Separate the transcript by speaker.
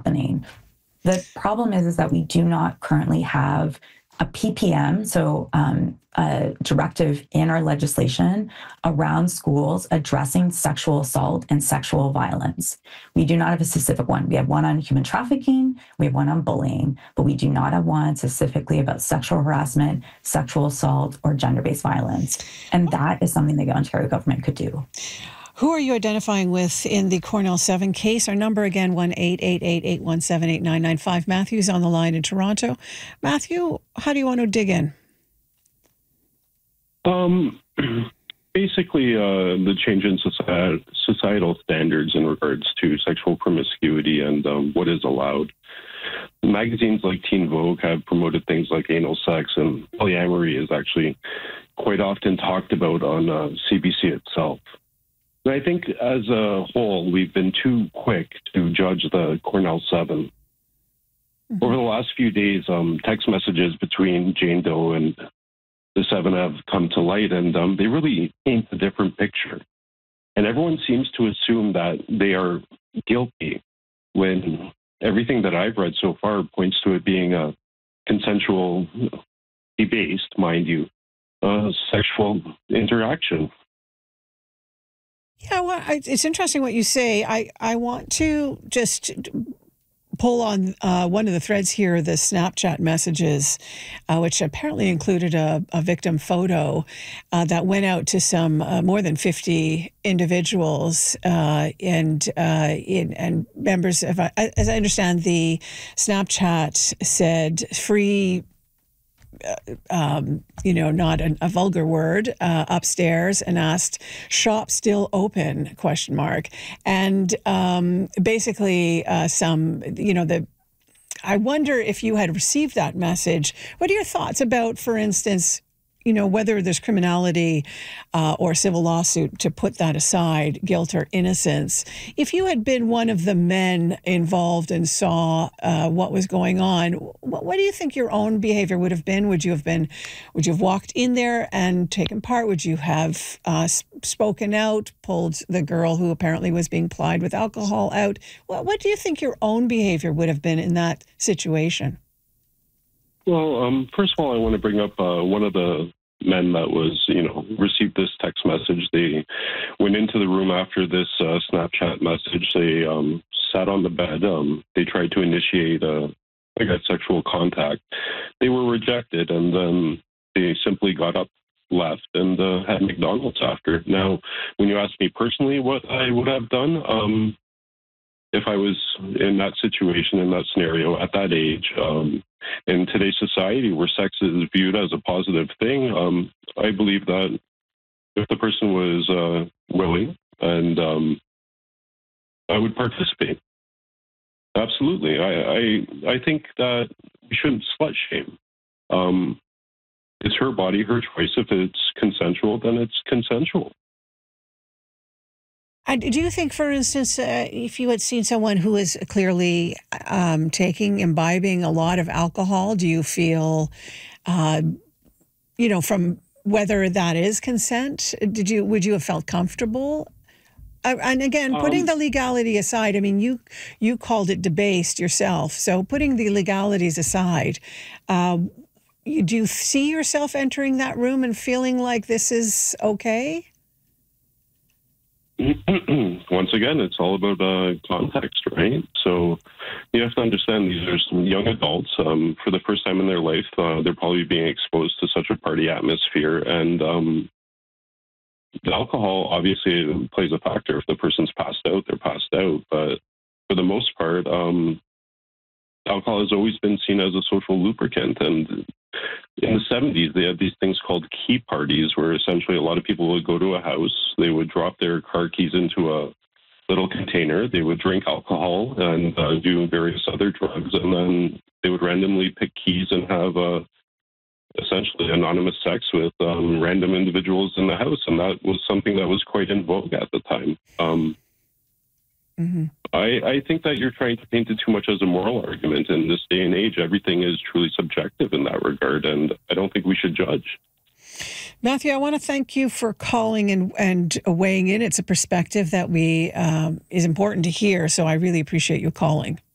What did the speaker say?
Speaker 1: happening. The problem is that we do not currently have a PPM, so a directive in our legislation around schools addressing sexual assault and sexual violence. We do not have a specific one. We have one on human trafficking, we have one on bullying, but we do not have one specifically about sexual harassment, sexual assault, or gender-based violence. And that is something the Ontario government could do.
Speaker 2: Who are you identifying with in the Cornell 7 case? Our number again, 1-888-817-8995. Matthew's on the line in Toronto. Matthew, how do you want to dig in?
Speaker 3: Basically, the change in societal standards in regards to sexual promiscuity and what is allowed. Magazines like Teen Vogue have promoted things like anal sex, and polyamory is actually quite often talked about on CBC itself. And I think as a whole, we've been too quick to judge the Cornell 7. Mm-hmm. Over the last few days, text messages between Jane Doe and the 7 have come to light, and they really paint a different picture. And everyone seems to assume that they are guilty when everything that I've read so far points to it being a consensual, based, mind you, sexual interaction.
Speaker 2: Yeah, well, it's interesting what you say. I want to just pull on one of the threads here, the Snapchat messages, which apparently included a victim photo that went out to some more than 50 individuals and members of, as I understand, the Snapchat said free, not a vulgar word, upstairs, and asked, "Shop still open?" ? And basically I wonder if you had received that message. What are your thoughts about, for instance, whether there's criminality or civil lawsuit, to put that aside, guilt or innocence? If you had been one of the men involved and saw what was going on, what do you think your own behavior would have been? Would you have walked in there and taken part? Would you have spoken out, pulled the girl who apparently was being plied with alcohol out? What do you think your own behavior would have been in that situation?
Speaker 3: Well, first of all, I want to bring up one of the men that was, received this text message. They went into the room after this Snapchat message. They sat on the bed. They tried to initiate sexual contact. They were rejected, and then they simply got up, left, and had McDonald's after. Now, when you ask me personally what I would have done, if I was in that situation, in that scenario, at that age, in today's society where sex is viewed as a positive thing, I believe that if the person was willing, and I would participate. Absolutely. I think that we shouldn't slut shame. It's her body, her choice. If it's consensual, then it's consensual.
Speaker 2: Do you think, for instance, if you had seen someone who is clearly imbibing a lot of alcohol, do you feel, from whether that is consent, would you have felt comfortable? And again, putting the legality aside, I mean, you called it debased yourself. So putting the legalities aside, do you see yourself entering that room and feeling like this is okay?
Speaker 3: Once again, it's all about context, right? So you have to understand these are some young adults. For the first time in their life, they're probably being exposed to such a party atmosphere. And the alcohol obviously plays a factor. If the person's passed out, they're passed out. But for the most part, alcohol has always been seen as a social lubricant. And in the 70s, they had these things called key parties, where essentially a lot of people would go to a house, they would drop their car keys into a little container, they would drink alcohol and do various other drugs, and then they would randomly pick keys and have essentially anonymous sex with random individuals in the house. And that was something that was quite in vogue at the time. Mm-hmm. I think that you're trying to paint it too much as a moral argument. In this day and age, everything is truly subjective in that regard, and I don't think we should judge.
Speaker 2: Matthew, I want to thank you for calling and weighing in. It's a perspective that is important to hear, so I really appreciate you calling.